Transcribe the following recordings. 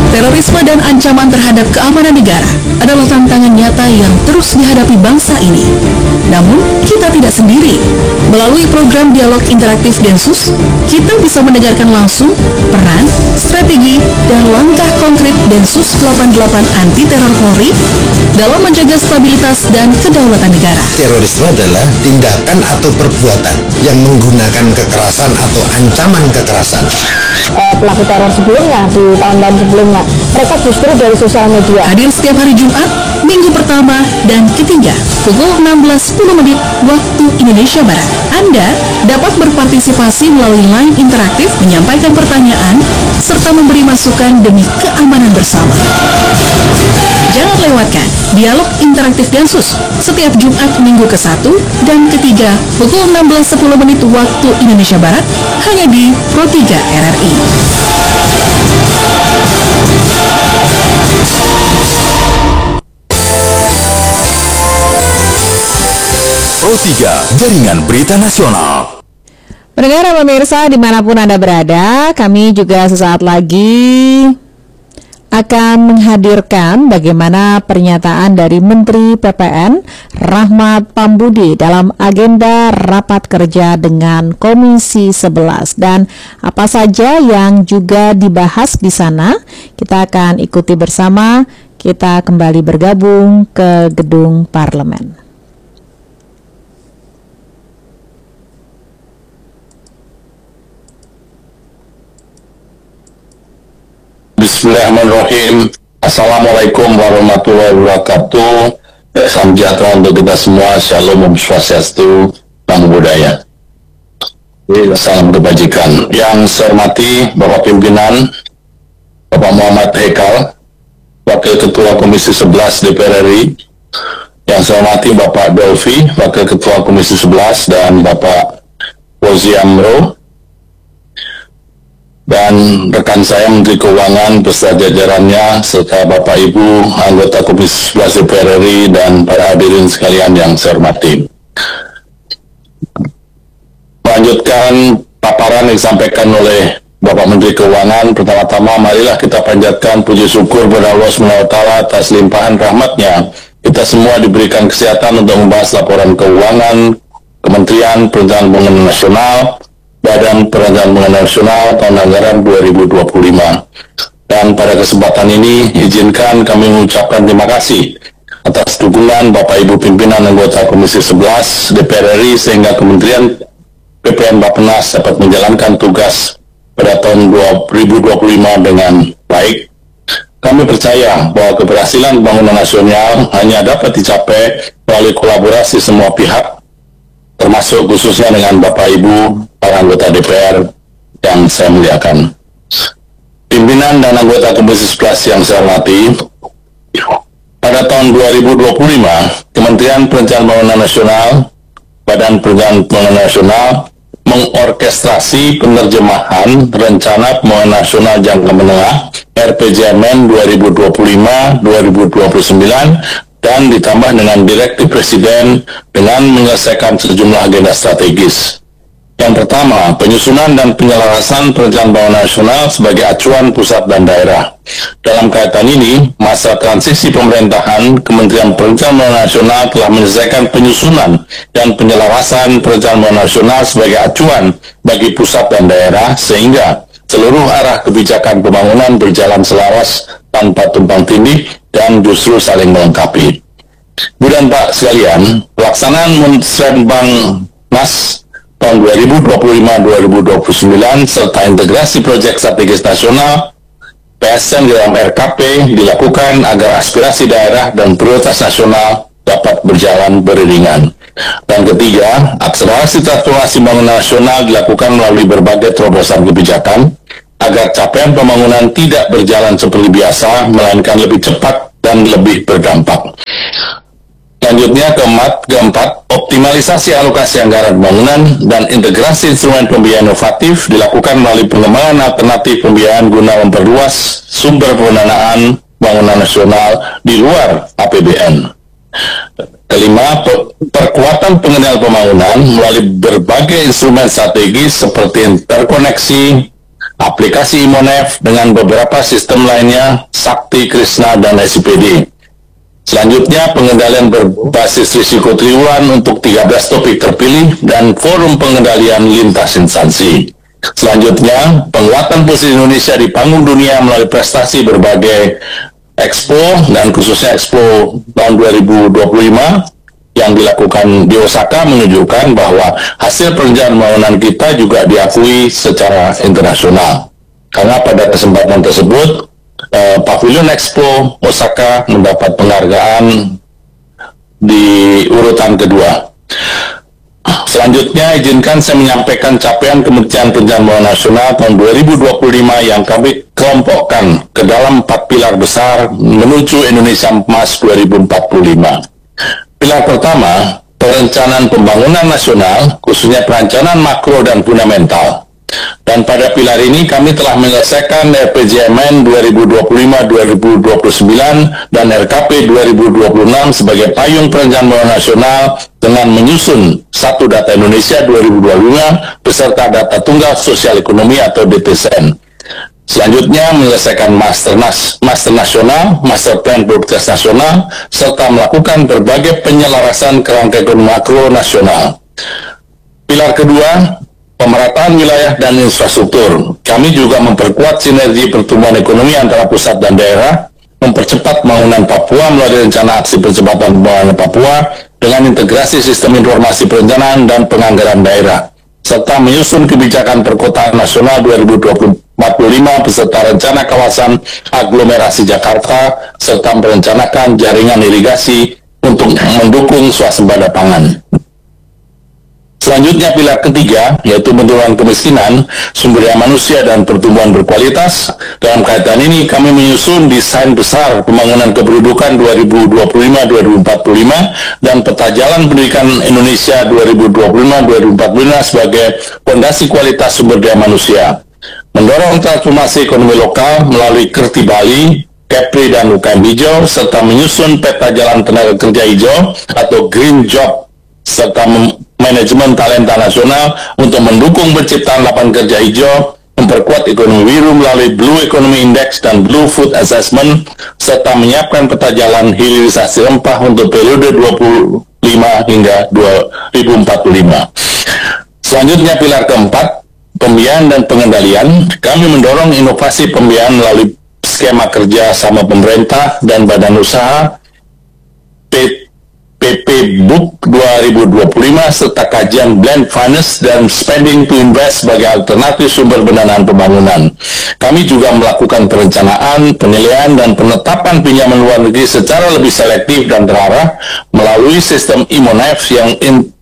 Terorisme dan ancaman terhadap keamanan negara adalah tantangan nyata yang terus dihadapi bangsa ini. Namun, kita tidak sendiri. Melalui program Dialog Interaktif Densus, kita bisa mendengarkan langsung peran, strategi, dan langkah konkret Densus 88 Anti Teror Polri dalam menjaga stabilitas dan kedaulatan negara. Terorisme adalah tindakan atau perbuatan yang menggunakan kekerasan atau ancaman kekerasan. Pelaku teror sebelumnya, di tahun-tahun sebelumnya, mereka justru dari sosial media. Hadir setiap hari Jumat, minggu pertama dan ketiga, pukul 16.10 waktu Indonesia Barat. Anda dapat berpartisipasi melalui line interaktif, menyampaikan pertanyaan, serta memberi masukan demi keamanan bersama. Jangan lewatkan Dialog Interaktif Densus setiap Jumat minggu ke-1 dan ke-3 pukul 16.10 waktu Indonesia Barat hanya di Pro 3 RRI. Pro 3, Jaringan Berita Nasional. Pendengar dan pemirsa dimanapun Anda berada, kami juga sesaat lagi akan menghadirkan bagaimana pernyataan dari Menteri PPN Rahmat Pambudi dalam agenda rapat kerja dengan Komisi 11 dan apa saja yang juga dibahas di sana. Kita akan ikuti bersama. Kita kembali bergabung ke gedung parlemen. Bismillahirrahmanirrahim. Assalamualaikum warahmatullahi wabarakatuh. Salam sejahtera untuk kita semua. Shalom, Om Swastiastu, Namo Buddhaya. Salam kebajikan. Yang saya hormati Bapak Pimpinan, Bapak Muhammad Hekal, Wakil Ketua Komisi 11 DPR RI. Yang saya hormati Bapak Dolfi, Wakil Ketua Komisi 11, dan Bapak Fauzi Amro, dan rekan saya Menteri Keuangan beserta jajarannya, serta Bapak Ibu anggota Komisi 11 DPR RI dan para hadirin sekalian yang saya hormati. Melanjutkan paparan yang disampaikan oleh Bapak Menteri Keuangan, pertama-tama marilah kita panjatkan puji syukur kepada Allah SWT atas limpahan rahmatnya. Kita semua diberikan kesehatan untuk membahas laporan keuangan Kementerian Perencanaan Pembangunan Nasional, Badan Perencanaan Pembangunan Nasional tahun anggaran 2025. Dan pada kesempatan ini, izinkan kami mengucapkan terima kasih atas dukungan Bapak Ibu pimpinan anggota Komisi 11 DPR RI sehingga Kementerian PPN Bappenas dapat menjalankan tugas pada tahun 2025 dengan baik. Kami percaya bahwa keberhasilan pembangunan nasional hanya dapat dicapai melalui kolaborasi semua pihak, termasuk khususnya dengan Bapak Ibu para anggota DPR yang saya muliakan. Pimpinan dan anggota Komisi 11 yang saya hormati, pada tahun 2025, Kementerian Perencanaan Pembangunan Nasional, Badan Perencanaan Pembangunan Nasional mengorkestrasi penerjemahan Rencana Pembangunan Nasional Jangka Menengah RPJMN 2025-2029 dan ditambah dengan Direktif Presiden dengan menyelesaikan sejumlah agenda strategis. Yang pertama, penyusunan dan penyelarasan perencanaan pembangunan nasional sebagai acuan pusat dan daerah. Dalam kaitan ini, masa transisi pemerintahan Kementerian Perencanaan Pembangunan Nasional telah menyelesaikan penyusunan dan penyelarasan perencanaan pembangunan nasional sebagai acuan bagi pusat dan daerah sehingga seluruh arah kebijakan pembangunan berjalan selaras tanpa tumpang tindih dan justru saling melengkapi. Bu dan Pak sekalian, pelaksanaan Musrenbang Nas tahun 2025-2029 serta integrasi proyek strategis nasional PSN di dalam RKP dilakukan agar aspirasi daerah dan prioritas nasional dapat berjalan beriringan. Dan ketiga, akselerasi transformasi pembangunan nasional dilakukan melalui berbagai terobosan kebijakan agar capaian pembangunan tidak berjalan seperti biasa, melainkan lebih cepat dan lebih berdampak. Selanjutnya, keempat, optimalisasi alokasi anggaran pembangunan dan integrasi instrumen pembiayaan inovatif dilakukan melalui pengembangan alternatif pembiayaan guna memperluas sumber pendanaan pembangunan nasional di luar APBN. Kelima, perkuatan pengendalian pembangunan melalui berbagai instrumen strategis seperti interkoneksi, aplikasi Imonef dengan beberapa sistem lainnya, Sakti, Krishna, dan SIPD. Selanjutnya, pengendalian berbasis risiko triwulan untuk 13 topik terpilih dan forum pengendalian lintas instansi. Selanjutnya, penguatan posisi Indonesia di panggung dunia melalui prestasi berbagai Expo dan khususnya Expo tahun 2025 yang dilakukan di Osaka menunjukkan bahwa hasil perencanaan pembangunan kita juga diakui secara internasional. Karena pada kesempatan tersebut, Pavilion Expo Osaka mendapat penghargaan di urutan kedua. Selanjutnya, izinkan saya menyampaikan capaian Kementerian Perencanaan Pembangunan Nasional tahun 2025 yang kami kelompokkan ke dalam 4 pilar besar menuju Indonesia Emas 2045. Pilar pertama, perencanaan pembangunan nasional, khususnya perencanaan makro dan fundamental. Dan pada pilar ini kami telah menyelesaikan RPJMN 2025-2029 dan RKP 2026 sebagai payung perencanaan pembangunan nasional dengan menyusun satu data Indonesia 2025 beserta data tunggal sosial ekonomi atau DTSN. Selanjutnya, menyelesaikan master nasional, master plan prioritas nasional, serta melakukan berbagai penyelarasan kerangka ekonomi makro nasional. Pilar kedua, pemerataan wilayah dan infrastruktur. Kami juga memperkuat sinergi pertumbuhan ekonomi antara pusat dan daerah, mempercepat pembangunan Papua melalui rencana aksi percepatan pembangunan Papua dengan integrasi sistem informasi perencanaan dan penganggaran daerah, serta menyusun kebijakan perkotaan nasional 2045 beserta rencana kawasan aglomerasi Jakarta, serta merencanakan jaringan irigasi untuk mendukung swasembada pangan. Selanjutnya, pilar ketiga, yaitu penurunan kemiskinan, sumber daya manusia, dan pertumbuhan berkualitas. Dalam kaitan ini, kami menyusun desain besar pembangunan kependudukan 2025-2045 dan peta jalan pendidikan Indonesia 2025-2045 sebagai fondasi kualitas sumber daya manusia. Mendorong transformasi ekonomi lokal melalui Kerti Bali, Kepri, dan UKM hijau, serta menyusun peta jalan tenaga kerja hijau atau Green Job, serta manajemen talenta nasional untuk mendukung penciptaan lapangan kerja hijau, memperkuat ekonomi biru melalui Blue Economy Index dan Blue Food Assessment, serta menyiapkan peta jalan hilirisasi rempah untuk periode 25 hingga 2045. Selanjutnya, pilar keempat, pembiayaan dan pengendalian. Kami mendorong inovasi pembiayaan melalui skema kerja sama pemerintah dan badan usaha, PP Book 2025 serta kajian blend finance dan spending to invest sebagai alternatif sumber pendanaan pembangunan. Kami juga melakukan perencanaan, penilaian, dan penetapan pinjaman luar negeri secara lebih selektif dan terarah melalui sistem Imonef yang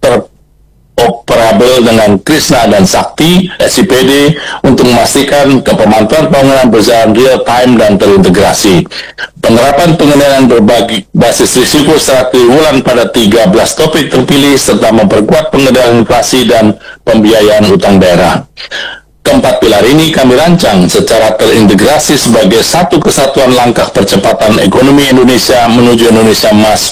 interoperabel dengan Krishna dan Sakti, SIPD, untuk memastikan kepemantauan pembangunan berjalan real time dan terintegrasi. Penerapan pengendalian berbasis risiko secara triwulan pada 13 topik terpilih, serta memperkuat pengendalian inflasi dan pembiayaan utang daerah. Keempat pilar ini kami rancang secara terintegrasi sebagai satu kesatuan langkah percepatan ekonomi Indonesia menuju Indonesia Emas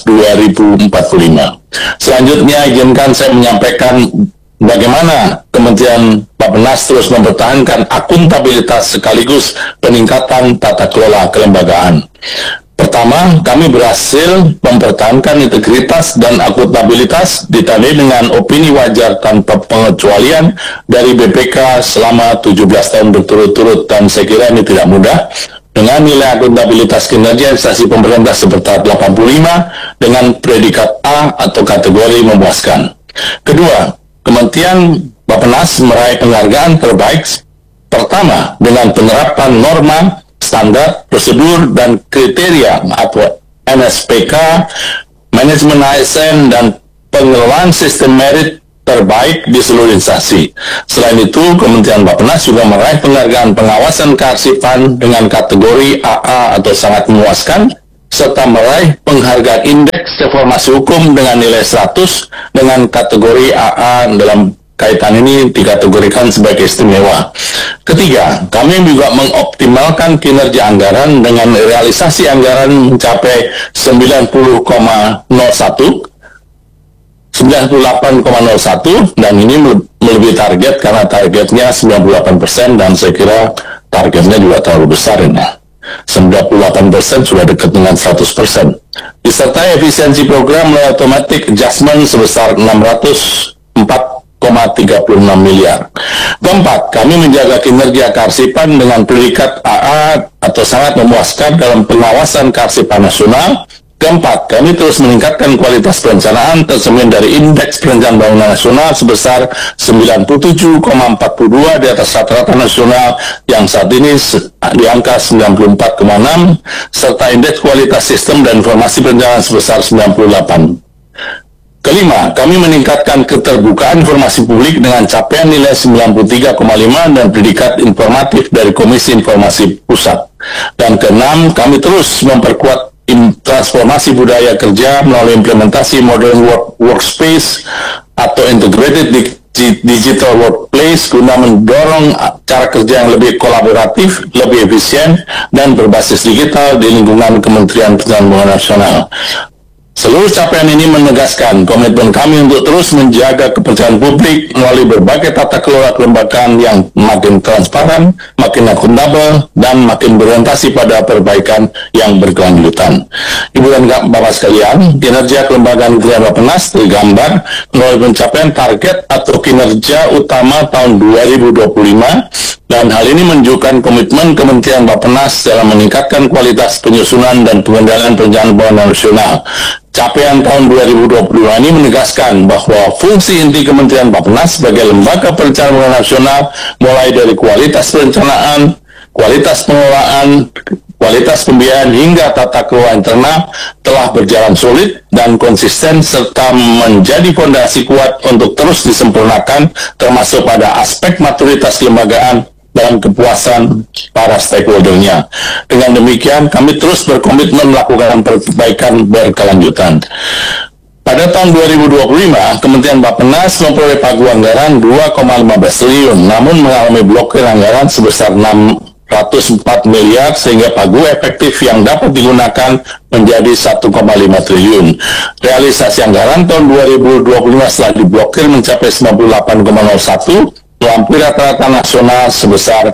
2045. Selanjutnya, izinkan saya menyampaikan bagaimana Kementerian Bappenas terus mempertahankan akuntabilitas sekaligus peningkatan tata kelola kelembagaan. Pertama, kami berhasil mempertahankan integritas dan akuntabilitas ditandai dengan opini wajar tanpa pengecualian dari BPK selama 17 tahun berturut-turut, dan saya kira ini tidak mudah. Dengan nilai akuntabilitas kinerja instansi pemerintah seperti 85 dengan predikat A atau kategori memuaskan. Kedua, Kementerian Bappenas meraih penghargaan terbaik pertama dengan penerapan norma, standar, prosedur, dan kriteria atau NSPK, manajemen ASN, dan pengelolaan sistem merit terbaik di seluruh instansi. Selain itu, Kementerian Bappenas juga meraih penghargaan pengawasan kearsipan dengan kategori AA atau sangat memuaskan, serta meraih penghargaan indeks reformasi hukum dengan nilai 100 dengan kategori AA. Dalam kaitan ini dikategorikan sebagai istimewa. Ketiga, kami juga mengoptimalkan kinerja anggaran dengan realisasi anggaran mencapai 90,01 98,01, dan ini melebihi target karena targetnya 98%, dan saya kira targetnya juga terlalu besar ini. 98% sudah dekat dengan 100%. Disertai efisiensi program melalui automatic adjustment sebesar 604,36 miliar. Keempat, kami menjaga kinerja kearsipan dengan predikat AA atau sangat memuaskan dalam pengawasan kearsipan nasional. Keempat, kami terus meningkatkan kualitas perencanaan tercermin dari Indeks Perencanaan Bangunan Nasional sebesar 97,42 di atas rata-rata nasional yang saat ini di angka 94,6, serta Indeks Kualitas Sistem dan Informasi Perencanaan sebesar 98. Kelima, kami meningkatkan keterbukaan informasi publik dengan capaian nilai 93,5 dan predikat informatif dari Komisi Informasi Pusat. Dan keenam, kami terus memperkuat transformasi budaya kerja melalui implementasi modern workspace atau integrated digital workplace guna mendorong cara kerja yang lebih kolaboratif, lebih efisien, dan berbasis digital di lingkungan Kementerian Pertahanan Nasional. Seluruh capaian ini menegaskan komitmen kami untuk terus menjaga kepercayaan publik melalui berbagai tata kelola kelembagaan yang makin transparan, makin akuntabel, dan makin berorientasi pada perbaikan yang berkelanjutan. Ibu dan Bapak sekalian, kinerja kelembagaan Kementerian Bappenas tergambar melalui pencapaian target atau kinerja utama tahun 2025, dan hal ini menunjukkan komitmen Kementerian Bappenas dalam meningkatkan kualitas penyusunan dan pengendalian perencanaan pembangunan nasional. Capaian tahun 2022 ini menegaskan bahwa fungsi inti Kementerian Bappenas sebagai lembaga perencanaan pembangunan nasional, mulai dari kualitas perencanaan, kualitas pengelolaan, kualitas pembiayaan hingga tata kelola internal, telah berjalan solid dan konsisten serta menjadi fondasi kuat untuk terus disempurnakan, termasuk pada aspek maturitas kelembagaan dan kepuasan para stakeholder-nya. Dengan demikian, kami terus berkomitmen melakukan perbaikan berkelanjutan. Pada tahun 2025, Kementerian Bappenas memperoleh pagu anggaran 2,15 triliun, namun mengalami blokir anggaran sebesar 604 miliar, sehingga pagu efektif yang dapat digunakan menjadi 1,5 triliun. Realisasi anggaran tahun 2025 setelah diblokir mencapai 98,01, melampaui rata-rata nasional sebesar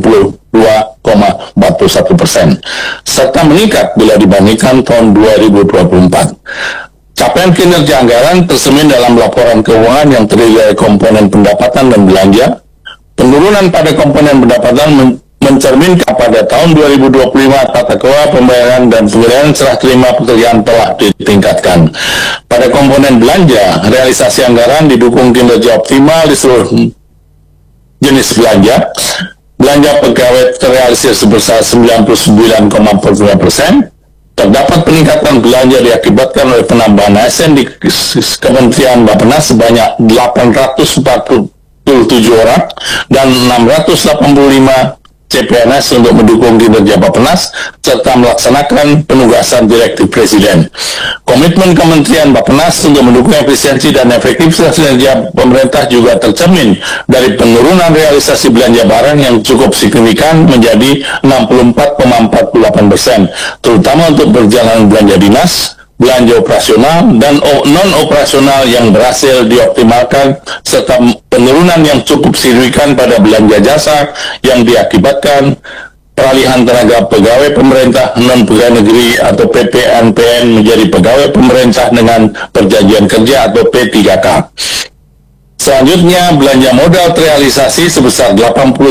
82,41%, serta meningkat bila dibandingkan tahun 2024. Capaian kinerja anggaran tercermin dalam laporan keuangan yang terdiri dari komponen pendapatan dan belanja. Penurunan pada komponen pendapatan mencerminkan pada tahun 2025 tata kelola pembayaran dan pengiriman serah terima pekerjaan telah ditingkatkan. Pada komponen belanja, realisasi anggaran didukung kinerja optimal di seluruh jenis belanja. Belanja pegawai terrealisir sebesar 99,45%. Terdapat peningkatan belanja diakibatkan oleh penambahan ASN di Kementerian Bappenas sebanyak 847 orang dan 685 CPNS untuk mendukung kinerja Bappenas serta melaksanakan penugasan direktif Presiden. Komitmen Kementerian Bappenas untuk mendukung efisiensi dan efektivitas kinerja pemerintah juga tercermin dari penurunan realisasi belanja barang yang cukup signifikan menjadi 64,48%, terutama untuk perjalanan belanja dinas, belanja operasional, dan non-operasional yang berhasil dioptimalkan, serta penurunan yang cukup signifikan pada belanja jasa yang diakibatkan peralihan tenaga pegawai pemerintah non-pegawai negeri atau PPNPN menjadi pegawai pemerintah dengan perjanjian kerja atau P3K. Selanjutnya, belanja modal terrealisasi sebesar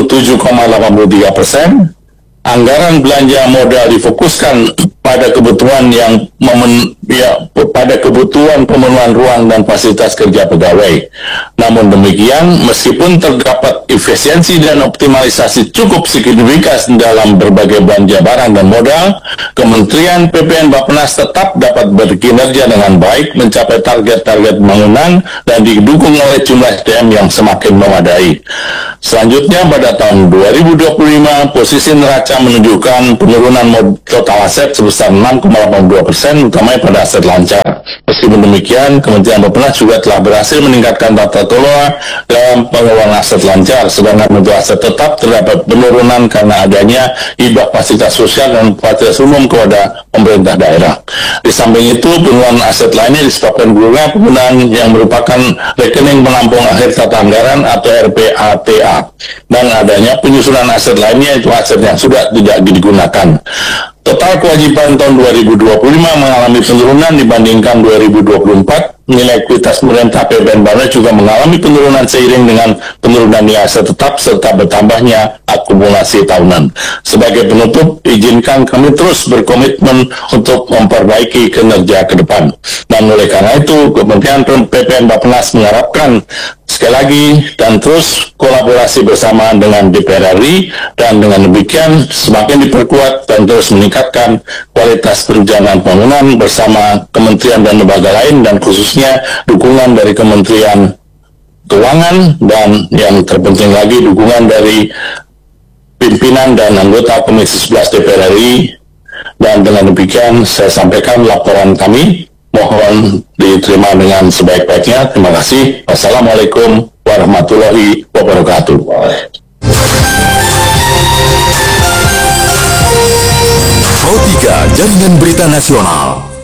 87,83%. Anggaran belanja modal difokuskan pada kebutuhan pada kebutuhan pemenuhan ruang dan fasilitas kerja pegawai. Namun demikian, meskipun terdapat efisiensi dan optimalisasi cukup signifikan dalam berbagai belanja barang dan modal, Kementerian PPN Bappenas tetap dapat berkinerja dengan baik, mencapai target-target pembangunan dan didukung oleh jumlah SDM yang semakin memadai. Selanjutnya, pada tahun 2025, posisi neraca menunjukkan penurunan total aset sebesar sebesar 6,82%, utamanya pada aset lancar. Meskipun demikian, Kementerian Bappenas juga telah berhasil meningkatkan tata kelola dalam pengelolaan aset lancar, sedangkan untuk aset tetap terdapat penurunan karena adanya hibah fasilitas sosial dan fasilitas umum kepada pemerintah daerah. Di samping itu, penurunan aset lainnya disebabkan bunga penggunaan yang merupakan rekening penampung akhir tata anggaran atau RPATA, dan adanya penyusunan aset lainnya, itu aset yang sudah tidak digunakan. Total kewajiban tahun 2025 mengalami penurunan dibandingkan 2024. Nilai ekuitas pemerintah APBN Bappenas juga mengalami penurunan seiring dengan penurunan nilai aset tetap serta bertambahnya akumulasi tahunan. Sebagai penutup, izinkan kami terus berkomitmen untuk memperbaiki kinerja ke depan. Dan oleh karena itu, Kementerian PPN Bappenas mengharapkan sekali lagi dan terus kolaborasi bersama dengan DPR RI, dan dengan demikian semakin diperkuat dan terus meningkatkan kualitas perencanaan pembangunan bersama kementerian dan lembaga lain, dan khususnya dukungan dari Kementerian Keuangan, dan yang terpenting lagi dukungan dari pimpinan dan anggota Komisi 11 DPR RI. Dan dengan demikian saya sampaikan laporan kami. Mohon diterima dengan sebaik-baiknya. Terima kasih. Wassalamualaikum warahmatullahi wabarakatuh. Pro 3 Jaringan Berita Nasional.